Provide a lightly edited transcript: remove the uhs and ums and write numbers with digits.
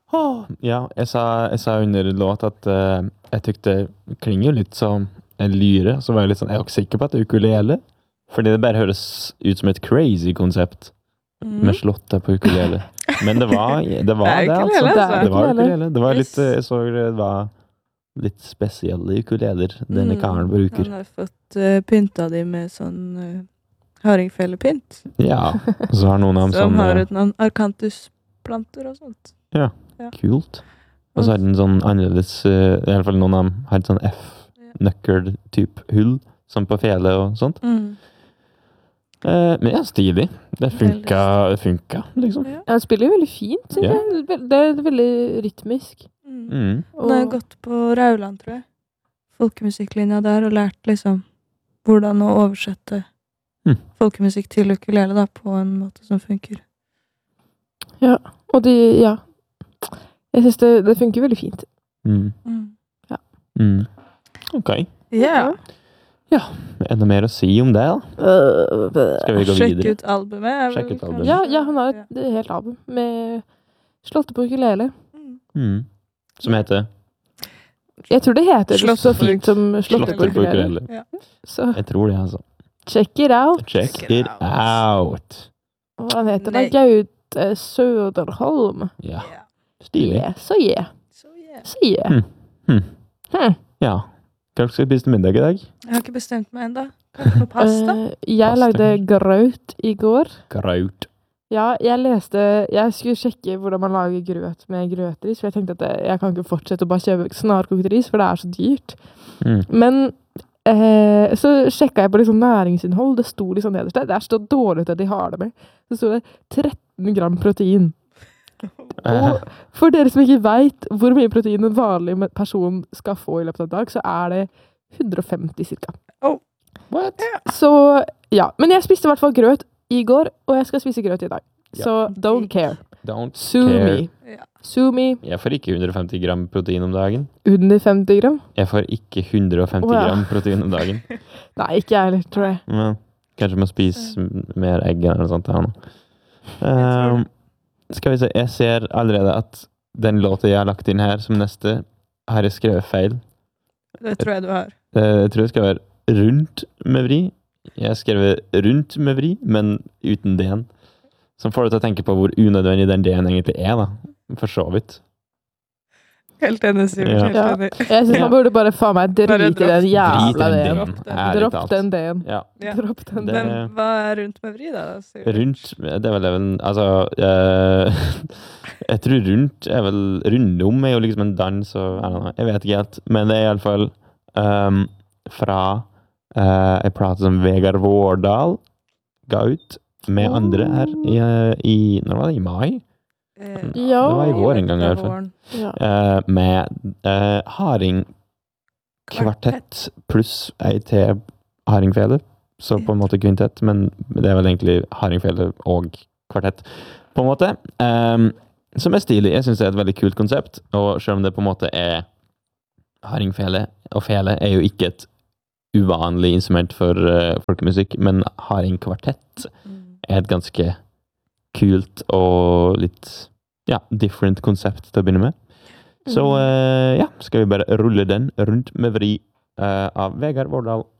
Ja, jeg sa under låt at jeg tykte det klinger jo litt som en lyre, så var jeg litt sånn, jeg er ikke sikker på at det er ukulele, fordi det bare høres ut som et crazy konsept med slåtte på ukulele. Men det var det, altså. Det var ukulele. Det var litt, jeg så det var litt spesielle ukuleler denne karen bruker. Han har fått pynta de med sånn hardingfellepynt. Ja, og så har noen av dem som sånn... har ut noen arkantusplanter og sånt. Ja, kult. Og så har den sånn annerledes, i alle fall noen av dem har et sånn F-nøkkel-typ hull, som på fele og sånt. Men ja, stilig. Det funka liksom. Ja, det spiller jo veldig fint, synes jeg. Det er veldig rytmisk. Og jeg har gått på Rauland, tror jeg. Folkemusikklinja der, og lært liksom hvordan å oversette folkemusikk til ukulele da, på en måte som funker. Ja, og jeg synes det funker veldig fint. Ja. Ok. Ja. Ja, enda mer å si om det da. Skal vi gå videre? Sjekk ut albumet. Sjekk ut albumet. Ja, han har et helt album med slåtte på ukulele. Som heter? Jeg tror det heter så fint som slåtte på ukulele. Ja. Jeg tror det, altså. Check it out. Check it out. Og han heter da Gaute Söderholm. Ja. Stilig. Så yeah. Ja. Hva skal vi spise til middag i dag? Jeg har ikke bestemt meg enda. Kanskje på pasta? Jeg lagde graut i går. Graut. Ja, jeg skulle sjekke hvordan man lager grøt med grøtris, for jeg tenkte at jeg kan ikke fortsette å bare kjøpe snarkokt ris, for det er så dyrt. Men så sjekket jeg på liksom næringsinnhold, det sto liksom nederst der. Det er så dårlig at de har det med. Så sto det 13 gram protein. Og for dere som ikke vet hvor mye protein en vanlig person skal få i løpet av en dag, så er det 150 cirka. What? Så, ja. Men jeg spiste i hvert fall grøt i går, og jeg skal spise grøt i dag. Så don't care. Sue me. Jeg får ikke 150 gram protein om dagen. Under 50 gram? Jeg får ikke 150 gram protein om dagen. Nei, ikke jeg heller, tror jeg. Men, kanskje må spise mer egg eller noe sånt her nå. Skal vi se, jeg ser allerede at den låten jeg har lagt inn her som neste, har jeg skrevet feil. Det tror jeg du har. Jeg tror det skal være rundt med vri. Jeg har skrevet rundt med vri, men uten D-en. Som får deg til å tenke på hvor unødvendig den D-en egentlig er, da. For så vidt. Helt enig, Sivert. Ja. Jeg synes man burde bare få meg drite i den jævla D-en. Dropp den D-en. Ja. Dropp den D-en. Men hva er rundt med vri da, Sivert? Rundt, det er vel altså, jeg tror rundt er vel, rundom er jo liksom en dans, og jeg vet ikke helt, men det er i alle fall fra jeg pratet som Vegard Vårdal ga ut med andre her når var det, i mai? Ja, det var i vår en gang i hvert fall. Med Haring kvartett pluss ei til Haringfele. Så på en måte kvintett, men det er vel egentlig Haringfele og kvartett på en måte. Som er stilig. Jeg synes det er et veldig kult konsept, og selv om det på en måte er Haringfele, og fele er jo ikke et uvanlig instrument for folkemusikk, men Haring-kvartett er et ganske kult og litt different konsept til å begynne med. Så skal vi bare rulle den rundt med vri av Vegard Vårdal